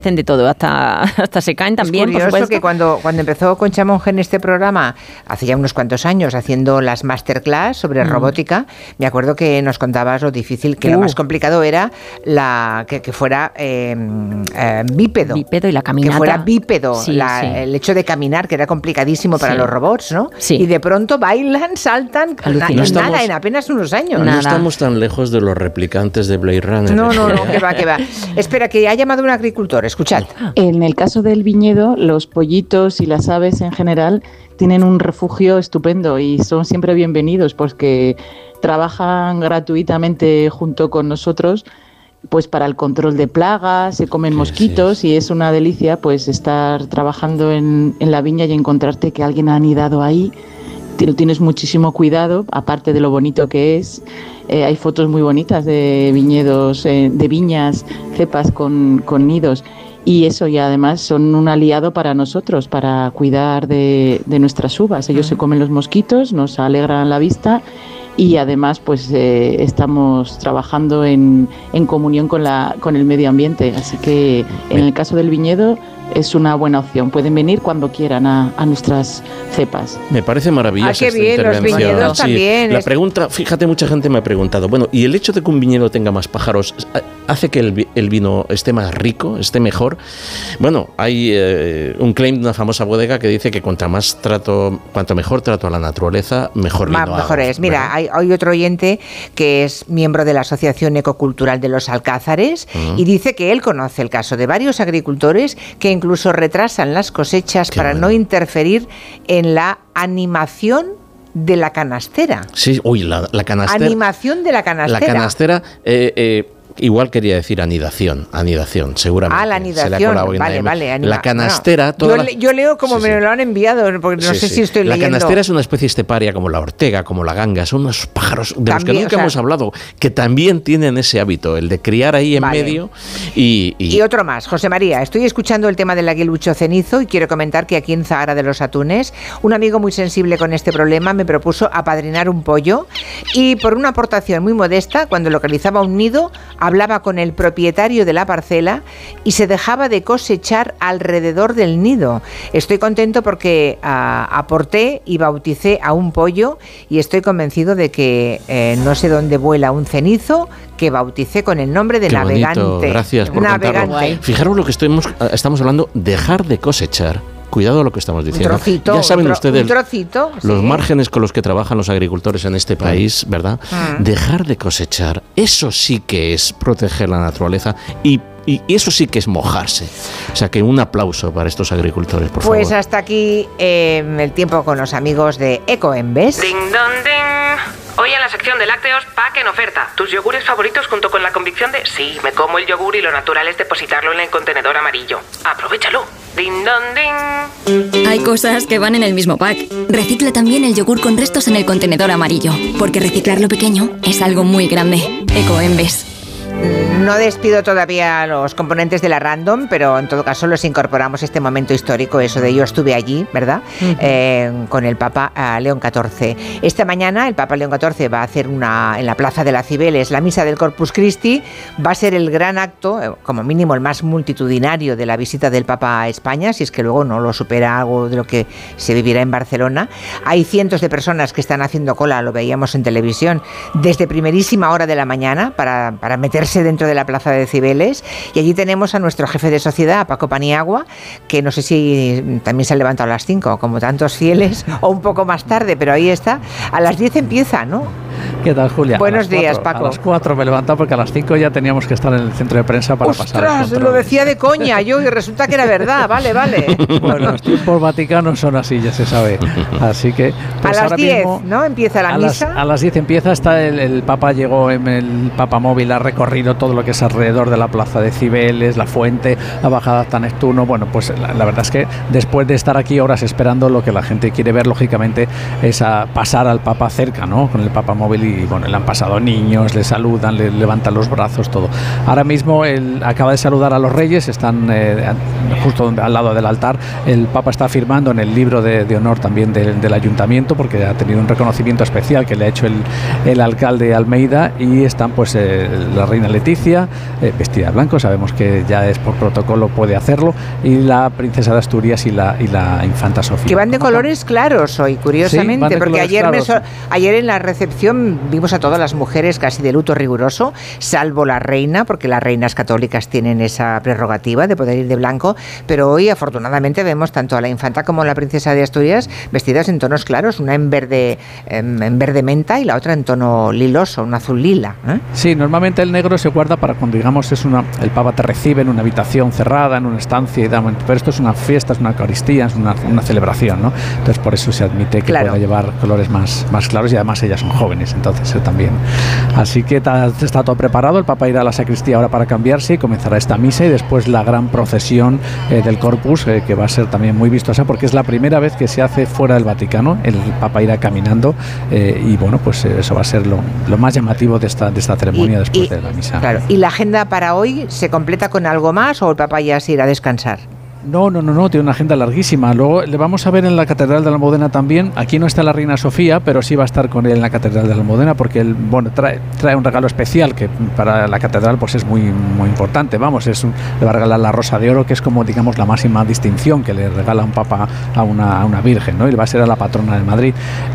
hacen de todo, hasta se caen también. Es curioso que cuando empezó Concha Monge en este programa, hace ya unos cuantos años, haciendo las masterclass sobre robótica, me acuerdo que nos contabas lo difícil, que lo más complicado era que fuera bípedo. Bípedo y la caminata. Que fuera bípedo, el hecho de caminar, que era complicadísimo para los robots, ¿no? Sí. Y de pronto bailan, saltan, en apenas unos años. No estamos tan lejos de los replicantes de Blade Runner. No, que va. Espera, que ha llamado un agricultor. Escuchad. En el caso del viñedo, los pollitos y las aves en general tienen un refugio estupendo y son siempre bienvenidos porque trabajan gratuitamente junto con nosotros pues para el control de plagas, se comen mosquitos y es una delicia pues estar trabajando en la viña y encontrarte que alguien ha anidado ahí. Tienes muchísimo cuidado, aparte de lo bonito que es. Hay fotos muy bonitas de viñedos, de viñas, cepas con nidos. Y eso, y además son un aliado para nosotros, para cuidar de nuestras uvas. Ellos se comen los mosquitos, nos alegran la vista y además pues estamos trabajando en comunión con el medio ambiente. Así que en el caso del viñedo es una buena opción. Pueden venir cuando quieran a nuestras cepas. Me parece maravillosa qué bien, esta intervención. los viñedos también. La pregunta, fíjate, mucha gente me ha preguntado, bueno, ¿y el hecho de que un viñedo tenga más pájaros hace que el vino esté más rico, esté mejor? Bueno, hay un claim de una famosa bodega que dice que cuanto mejor trato a la naturaleza, mejor vino mejor es. Mira, hay otro oyente que es miembro de la Asociación Ecocultural de los Alcázares y dice que él conoce el caso de varios agricultores que incluso retrasan las cosechas para no interferir en la animación de la canastera. Sí, la canastera. Animación de la canastera. La canastera, igual quería decir anidación, seguramente. La anidación, vale. La canastera... Bueno, yo leo como me lo han enviado, porque no sé si estoy leyendo. La canastera es una especie esteparia como la ortega, como la ganga, son unos pájaros de los que nunca hemos hablado, que también tienen ese hábito, el de criar ahí en medio. Y otro más, José María, estoy escuchando el tema del aguilucho cenizo y quiero comentar que aquí en Zahara de los Atunes, un amigo muy sensible con este problema me propuso apadrinar un pollo y por una aportación muy modesta, cuando localizaba un nido, hablaba con el propietario de la parcela y se dejaba de cosechar alrededor del nido. Estoy contento porque aporté y bauticé a un pollo y estoy convencido de que no sé dónde vuela un cenizo que bauticé con el nombre de Qué Navegante. Bonito. Gracias por contarlo. Fijaros lo que estamos hablando, dejar de cosechar. Cuidado lo que estamos diciendo. Ya saben ustedes los márgenes con los que trabajan los agricultores en este país, ¿verdad? Dejar de cosechar, eso sí que es proteger la naturaleza y eso sí que es mojarse. O sea que un aplauso para estos agricultores, por favor. Pues hasta aquí el tiempo con los amigos de Ecoembes. Ding dong ding. Hoy en la sección de lácteos, pack en oferta. Tus yogures favoritos junto con la convicción de sí, me como el yogur y lo natural es depositarlo en el contenedor amarillo. Aprovechalo. Ding dong ding. Hay cosas que van en el mismo pack. Recicla también el yogur con restos en el contenedor amarillo, porque reciclar lo pequeño es algo muy grande. Ecoembes. No despido todavía a los componentes de la Random, pero en todo caso los incorporamos este momento histórico, eso de yo estuve allí, ¿verdad? Con el Papa León XIV. Esta mañana el Papa León XIV va a hacer en la Plaza de las Cibeles la misa del Corpus Christi. Va a ser el gran acto, como mínimo el más multitudinario de la visita del Papa a España, si es que luego no lo supera algo de lo que se vivirá en Barcelona. Hay cientos de personas que están haciendo cola, lo veíamos en televisión, desde primerísima hora de la mañana para meterse dentro de la Plaza de Cibeles, y allí tenemos a nuestro jefe de sociedad, a Paco Paniagua, que no sé si también se ha levantado a las 5, como tantos fieles, o un poco más tarde, pero ahí está. A las 10 empieza, ¿no? ¿Qué tal, Julia? Buenos días, Paco. A las 4 me he levantado porque a las 5 ya teníamos que estar en el centro de prensa para pasar el control. Lo decía de coña yo y resulta que era verdad. Vale. Bueno, los tiempos vaticanos son así, ya se sabe. Así que... Pues a las 10, mismo, ¿no? Empieza la misa. A las 10 empieza, el Papa llegó en el Papa Móvil, ha recorrido todo lo que es alrededor de la Plaza de Cibeles, la Fuente, ha bajado hasta Neptuno. Bueno, pues la verdad es que después de estar aquí horas esperando, lo que la gente quiere ver, lógicamente, es pasar al Papa cerca, ¿no? Con el Papa Móvil y bueno, le han pasado niños, le saludan, le levantan los brazos, todo. Ahora mismo él acaba de saludar a los reyes, están justo al lado del altar. El Papa está firmando en el libro de honor también del ayuntamiento, porque ha tenido un reconocimiento especial que le ha hecho el alcalde Almeida, y están pues la reina Leticia, vestida de blanco, sabemos que ya es por protocolo, puede hacerlo, y la princesa de Asturias y la infanta Sofía. Que van de colores claros hoy, curiosamente, sí, porque ayer en la recepción vimos a todas las mujeres casi de luto riguroso, salvo la reina, porque las reinas católicas tienen esa prerrogativa de poder ir de blanco, pero hoy afortunadamente vemos tanto a la infanta como a la princesa de Asturias vestidas en tonos claros, una en verde menta y la otra en tono liloso, un azul lila. Sí, normalmente el negro se guarda para cuando, digamos, el Papa te recibe en una habitación cerrada, en una estancia, pero esto es una fiesta, es una Eucaristía, es una celebración, ¿no? Entonces por eso se admite que pueda llevar colores más claros, y además ellas son jóvenes, entonces también. Así que está todo preparado, el Papa irá a la sacristía ahora para cambiarse y comenzará esta misa, y después la gran procesión del Corpus, que va a ser también muy vistosa porque es la primera vez que se hace fuera del Vaticano. El Papa irá caminando y bueno, pues eso va a ser lo más llamativo de esta ceremonia después de la misa. Claro. ¿Y la agenda para hoy se completa con algo más o el Papa ya se irá a descansar? No, tiene una agenda larguísima. Luego le vamos a ver en la Catedral de la Almudena también. Aquí no está la reina Sofía, pero sí va a estar con él en la Catedral de la Almudena, porque él, bueno, trae un regalo especial que para la catedral pues es muy muy importante. Vamos, le va a regalar la Rosa de Oro, que es como, digamos, la máxima distinción que le regala un papa a una virgen, ¿no? Y va a ser a la patrona de Madrid.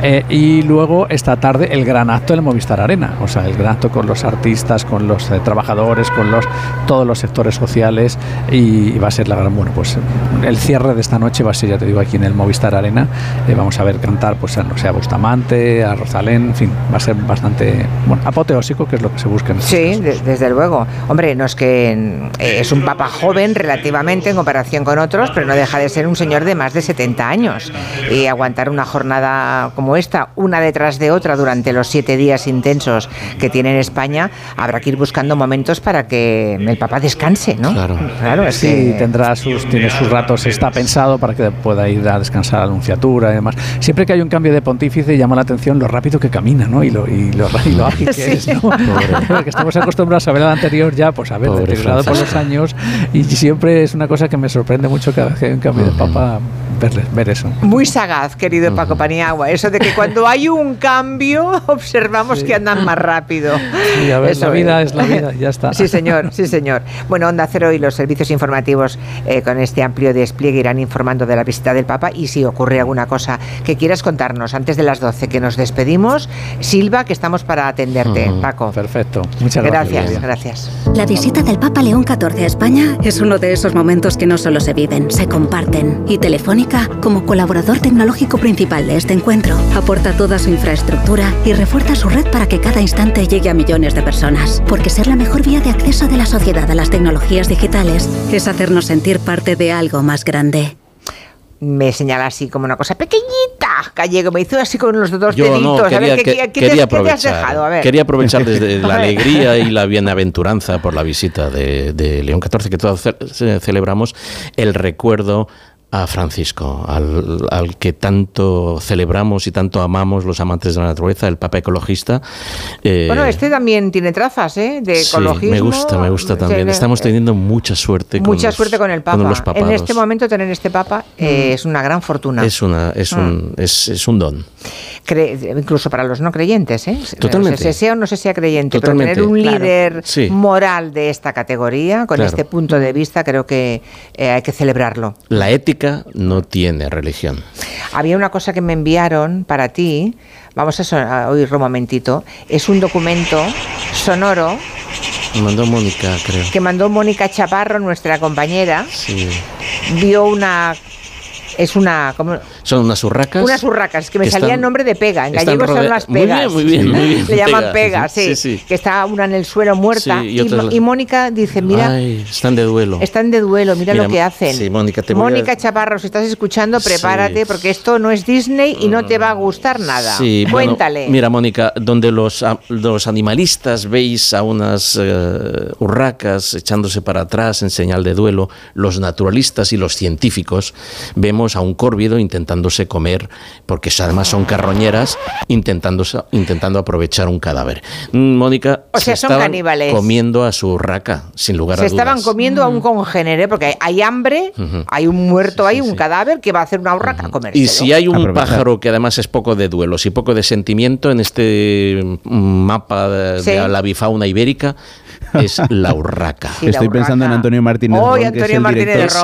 Y luego esta tarde el gran acto del Movistar Arena, o sea, el gran acto con los artistas, con los trabajadores, con todos los sectores sociales, y va a ser la gran, bueno, pues el cierre de esta noche va a ser, ya te digo, aquí en el Movistar Arena. Vamos a ver cantar pues a Bustamante, a Rosalén, en fin, va a ser bastante apoteósico, que es lo que se busca en sí, desde luego. Hombre, no es que es un papa joven relativamente en comparación con otros, pero no deja de ser un señor de más de 70 años, y aguantar una jornada como esta, una detrás de otra, durante los 7 días intensos que tiene en España, habrá que ir buscando momentos para que el papa descanse, ¿no? Claro, es sí, tiene sus ratos, está pensado para que pueda ir a descansar a la Nunciatura y demás. Siempre que hay un cambio de pontífice llama la atención lo rápido que camina, ¿no? Y lo ágil que es, ¿no? Porque estamos acostumbrados a ver al anterior ya, pues a ver, deteriorado por los años, y siempre es una cosa que me sorprende mucho cada vez que hay un cambio de papa, ver eso. Muy sagaz, querido Paco Paniagua, eso de que cuando hay un cambio observamos que andan más rápido. Sí, a ver, eso, la vida es la vida, ya está. Sí, señor. Bueno, Onda Cero y los servicios informativos con este amplio despliegue irán informando de la visita del Papa, y si ocurre alguna cosa que quieras contarnos antes de las 12, que nos despedimos, Silva, que estamos para atenderte, Paco. Perfecto, muchas gracias. Gracias. La visita del Papa León XIV a España es uno de esos momentos que no solo se viven, se comparten. Y Telefónica, como colaborador tecnológico principal de este encuentro, aporta toda su infraestructura y refuerza su red para que cada instante llegue a millones de personas. Porque ser la mejor vía de acceso de la sociedad a las tecnologías digitales es hacernos sentir parte de algo más grande. Me señala así como una cosa pequeñita, Gallego, me hizo así con los dos deditos. No, a ver, ¿qué te has dejado? A ver. Quería aprovechar desde la alegría y la bienaventuranza por la visita de León XIV, que todos celebramos, el recuerdo a Francisco, al que tanto celebramos y tanto amamos los amantes de la naturaleza, el Papa ecologista. Bueno, este también tiene trazas de ecologismo. Sí, me gusta también. Estamos teniendo mucha suerte con el Papa. Con los papados. En este momento tener este Papa es una gran fortuna. Es un don. Incluso para los no creyentes, Totalmente. Se sea o no se sea creyente, Totalmente. Pero tener un líder moral de esta categoría, con este punto de vista, creo que hay que celebrarlo. La ética no tiene religión. Había una cosa que me enviaron para ti, vamos a oírlo un momentito, es un documento sonoro. Mandó Mónica, creo. Que mandó Mónica Chaparro, nuestra compañera. Sí. Vio una... ¿cómo? Son unas urracas. Unas urracas, es que me salía el nombre de pega. En gallego son las pegas. Muy bien. Le llaman pegas, sí. Que está una en el suelo muerta. Sí, y Mónica dice, mira... Ay, están de duelo, mira lo que hacen. Sí, Mónica, Chaparro, si estás escuchando, prepárate, porque esto no es Disney y no te va a gustar nada. Sí, cuéntale. Bueno, mira, Mónica, donde los animalistas veis a unas urracas echándose para atrás en señal de duelo, los naturalistas y los científicos vemos vemos a un córvido intentándose comer, porque además son carroñeras, intentando aprovechar un cadáver. Mónica, se estaban comiendo a su urraca, sin lugar a dudas. Se estaban comiendo a un congénere, porque hay hambre, hay un muerto ahí, un cadáver que va a hacer una urraca a comérselo. Y si hay un pájaro que además es poco de duelos y poco de sentimiento en este mapa de la bifauna ibérica, es la urraca. Estoy pensando en Antonio Martínez. Antonio Martínez Ron.